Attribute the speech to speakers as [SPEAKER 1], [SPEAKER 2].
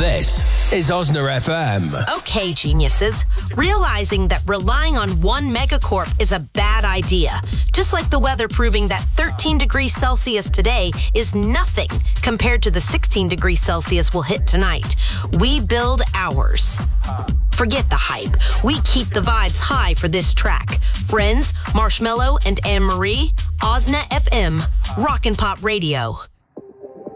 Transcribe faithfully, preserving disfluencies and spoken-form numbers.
[SPEAKER 1] This is Osna F M.
[SPEAKER 2] Okay, geniuses. Realizing that relying on one megacorp is a bad idea. Just like the weather proving that thirteen degrees Celsius today is nothing compared to the sixteen degrees Celsius we'll hit tonight. We build ours. Forget the hype. We keep the vibes high for this track. Friends, Marshmello and Anne Marie, Osna F M, Rockin' Pop Radio.